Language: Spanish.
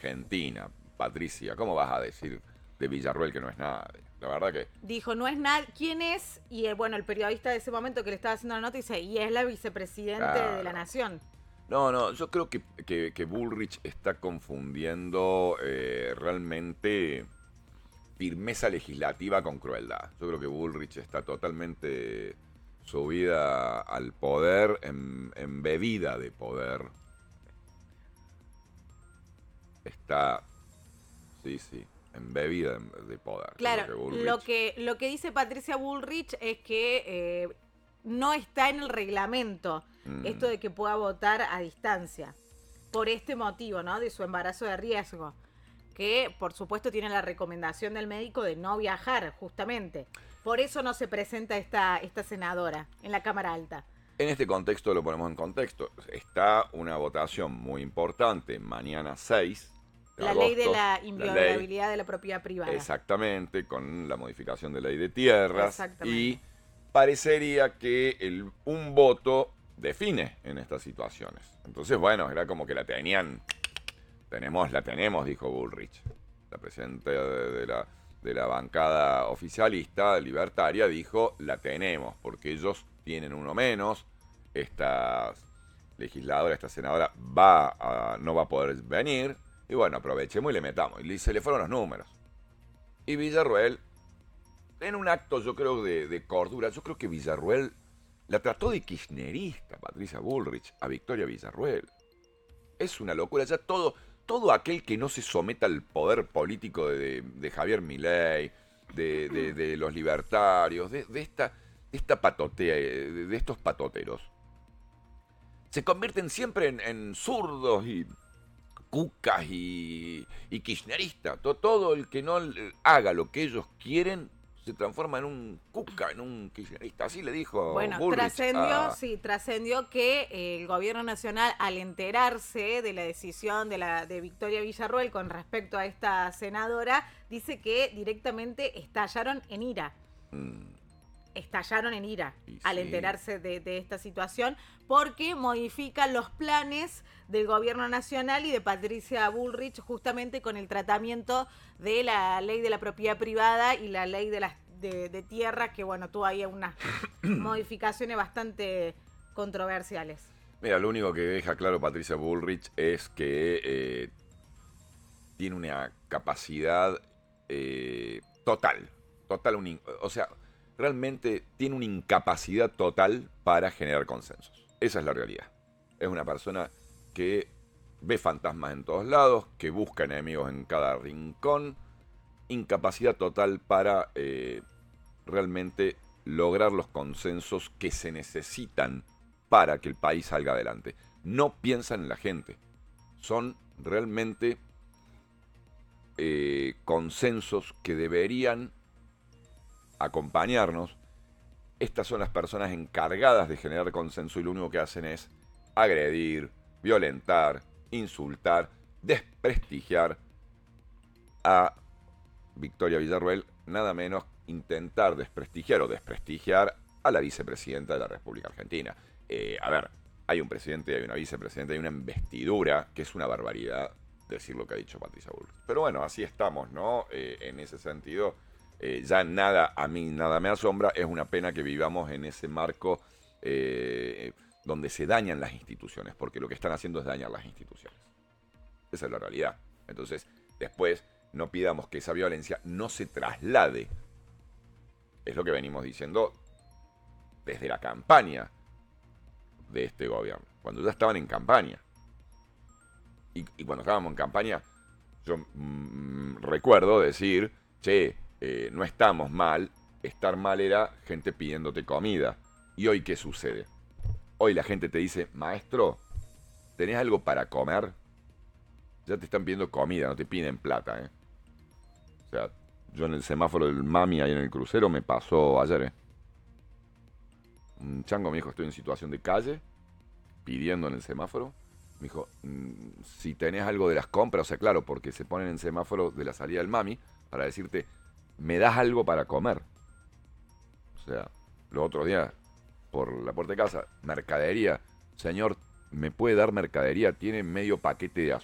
Argentina. Patricia, ¿cómo vas a decir de Villarruel que no es nadie? La verdad que... Dijo, no es nada, ¿quién es? Y bueno, el periodista de ese momento que le estaba haciendo la nota dice, y es la vicepresidente de la Claro. nación. No, yo creo que Bullrich está confundiendo realmente firmeza legislativa con crueldad. Yo creo que Bullrich está totalmente subida al poder, en bebida de poder. Está, sí, sí, en bebida de poder. Yo creo Claro, que Bullrich... lo que dice Patricia Bullrich es que no está en el reglamento esto mm, de que pueda votar a distancia. Por este motivo, ¿no? De su embarazo de riesgo. Que por supuesto tiene la recomendación del médico de no viajar, justamente. Por eso no se presenta esta senadora en la Cámara Alta. En este contexto lo ponemos en contexto. Está una votación muy importante mañana 6 de La ley de agosto, la la ley, inviolabilidad de la propiedad privada. exactamente, con la modificación de ley de tierras, Exactamente. y parecería que un voto define en estas situaciones. Entonces, bueno, era como que la tenemos, dijo Bullrich, la presidenta de la bancada oficialista libertaria, dijo, la tenemos, porque ellos tienen uno menos, esta legisladora, esta senadora no va a poder venir, y bueno, aprovechemos y le metamos. Y se le fueron los números. Y Villarruel, en un acto yo creo de cordura, yo creo que Villarruel la trató de kirchnerista, Patricia Bullrich, a Victoria Villarruel. Es una locura, ya todo aquel que no se someta al poder político de Javier Milei, de los libertarios, de esta patotea, de estos patoteros, se convierten siempre en zurdos y cucas y kirchneristas. Todo el que no haga lo que ellos quieren se transforma en un cuca, en un kirchnerista. Así le dijo Bueno, Bullrich a... trascendió que el gobierno nacional, al enterarse de la decisión de Victoria Villarruel con respecto a esta senadora, dice que directamente Mm, estallaron en ira y al sí, enterarse de esta situación, porque modifican los planes del gobierno nacional y de Patricia Bullrich justamente con el tratamiento de la ley de la propiedad privada y la ley de tierras, que bueno, tuvo ahí unas modificaciones bastante controversiales. mira, lo único que deja claro Patricia Bullrich es que tiene una capacidad total, o sea, realmente tiene una incapacidad total para generar consensos. Esa es la realidad. Es una persona que ve fantasmas en todos lados, que busca enemigos en cada rincón, incapacidad total para realmente lograr los consensos que se necesitan para que el país salga adelante. No piensan en la gente. Son realmente consensos que deberían acompañarnos. Estas son las personas encargadas de generar consenso y lo único que hacen es agredir, violentar, insultar, desprestigiar a Victoria Villarruel, nada menos intentar desprestigiar o desprestigiar a la vicepresidenta de la República Argentina. A ver, hay un presidente, hay una vicepresidenta, hay una investidura, que es una barbaridad decir lo que ha dicho Patricia Bullrich. Pero bueno, así estamos, ¿no? En ese sentido, ya nada, a mí nada me asombra, es una pena que vivamos en ese marco donde se dañan las instituciones, porque lo que están haciendo es dañar las instituciones. Esa es la realidad. Entonces, después, no pidamos que esa violencia no se traslade. Es lo que venimos diciendo desde la campaña de este gobierno, cuando ya estaban en campaña. Y cuando estábamos en campaña, yo recuerdo decir, che, no estamos mal, estar mal era gente pidiéndote comida. ¿Y hoy qué sucede? Hoy la gente te dice, maestro, ¿tenés algo para comer? Ya te están pidiendo comida, no te piden plata, ¿eh? O sea, yo en el semáforo del Mami ahí en el crucero me pasó ayer, ¿eh? Un chango me dijo, estoy en situación de calle, pidiendo en el semáforo. Me dijo, si tenés algo de las compras, o sea, claro, porque se ponen en semáforo de la salida del Mami para decirte, ¿me das algo para comer? O sea, los otros días, por la puerta de casa, mercadería. Señor, ¿me puede dar mercadería? Tiene medio paquete